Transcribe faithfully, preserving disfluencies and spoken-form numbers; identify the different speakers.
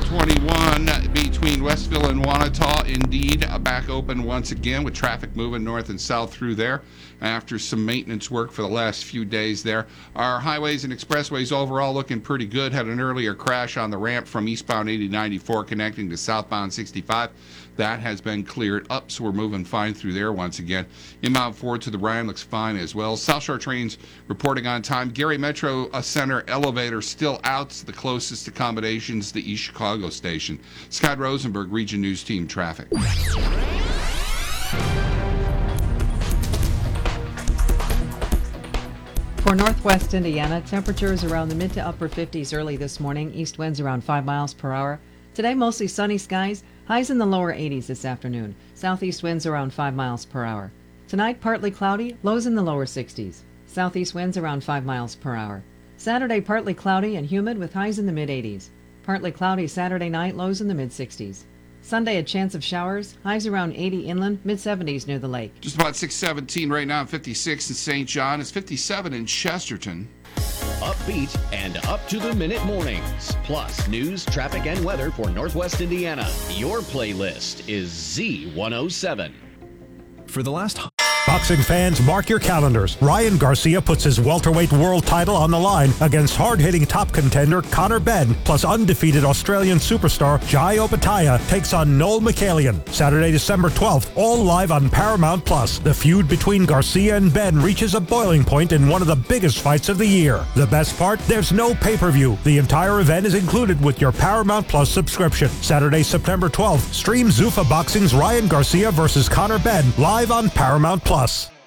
Speaker 1: twenty-one between Westville and Wanata, indeed, back open once again with traffic moving north and south through there after some maintenance work for the last few days there. Our highways and expressways overall looking pretty good. Had an earlier crash on the ramp from eastbound eighty ninety-four connecting to southbound sixty-five. That has been cleared up, so we're moving fine through there once again. Inbound forward to the Ryan looks fine as well. South Shore trains reporting on time. Gary Metro Center elevator still out. The closest accommodations, the East Chicago station. Scott Rosenberg, Region News Team Traffic.
Speaker 2: For northwest Indiana, temperatures around the mid to upper fifties early this morning. East winds around five miles per hour. Today, mostly sunny skies. Highs in the lower eighties this afternoon. Southeast winds around five miles per hour. Tonight, partly cloudy. Lows in the lower sixties. Southeast winds around five miles per hour. Saturday, partly cloudy and humid with highs in the mid eighties. Partly cloudy Saturday night, lows in the mid sixties. Sunday, a chance of showers. Highs around eighty inland, mid seventies near the lake.
Speaker 1: Just about six seventeen right now, fifty-six in Saint John. It's fifty-seven in Chesterton.
Speaker 3: Upbeat and up-to-the-minute mornings. Plus news, traffic, and weather for Northwest Indiana. Your playlist is Z one oh seven.
Speaker 4: For the last...
Speaker 5: Boxing fans, mark your calendars. Ryan Garcia puts his welterweight world title on the line against hard-hitting top contender Conor Benn, plus undefeated Australian superstar Jai Opetaia takes on Noel Michaelian. Saturday, December twelfth, all live on Paramount Plus. The feud between Garcia and Benn reaches a boiling point in one of the biggest fights of the year. The best part? There's no pay-per-view. The entire event is included with your Paramount Plus subscription. Saturday, September twelfth, stream Zuffa Boxing's Ryan Garcia versus Conor Benn live on Paramount Plus.